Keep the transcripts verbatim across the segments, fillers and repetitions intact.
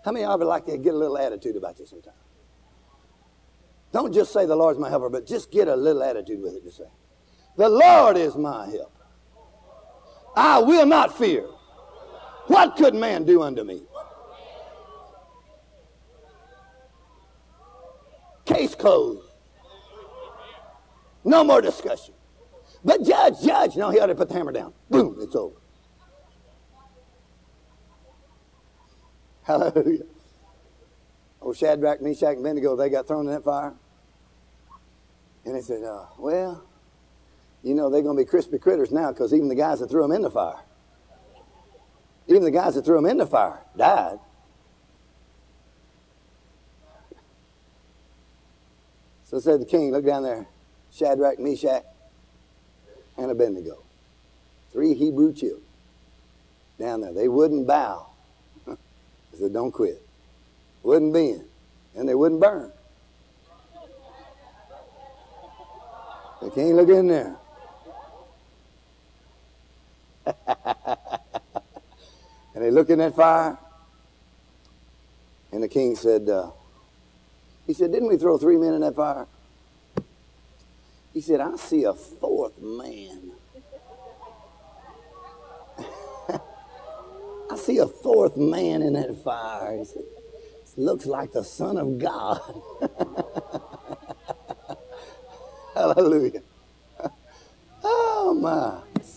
How many of you would like to get a little attitude about you sometimes? Don't just say the Lord's my helper, but just get a little attitude with it. Just say, the Lord is my helper. I will not fear. What could man do unto me? Case closed. No more discussion. But judge, judge. No, he ought to put the hammer down. Boom, it's over. Hallelujah. Oh, Shadrach, Meshach, and Abednego, they got thrown in that fire. And they said, uh, well, you know, they're going to be crispy critters now because even the guys that threw them in the fire, even the guys that threw them in the fire died. So said the king, look down there, Shadrach, Meshach, and Abednego. Three Hebrew children down there. They wouldn't bow. He said, don't quit. Wouldn't bend. And they wouldn't burn. The king look in there. And they look in that fire. And the king said, uh, he said, didn't we throw three men in that fire? He said, I see a fourth man. I see a fourth man in that fire. He said, looks like the Son of God. Hallelujah. Oh, my.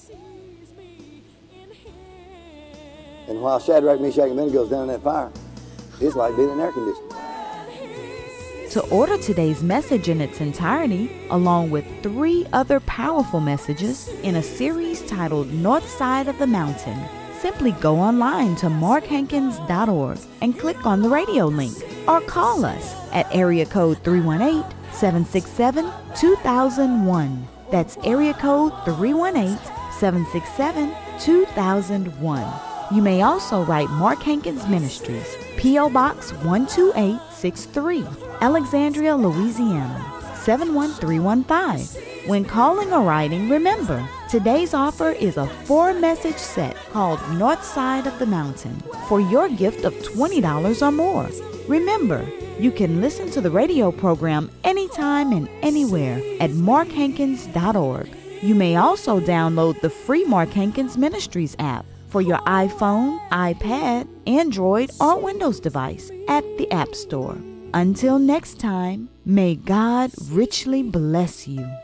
And while Shadrach, Meshach, and Abednego goes down in that fire, it's like being in air conditioning. To order today's message in its entirety, along with three other powerful messages in a series titled North Side of the Mountain, simply go online to mark hankins dot org and click on the radio link, or call us at area code three one eight, seven six seven, two thousand one. That's area code three one eight, seven six seven, two thousand one. You may also write Mark Hankins Ministries, P O Box one two eight six three, Alexandria, Louisiana, seven one three one five. When calling or writing, remember, today's offer is a four-message set called North Side of the Mountain for your gift of twenty dollars or more. Remember, you can listen to the radio program anytime and anywhere at mark hankins dot org. You may also download the free Mark Hankins Ministries app for your iPhone, iPad, Android, or Windows device at the App Store. Until next time, may God richly bless you.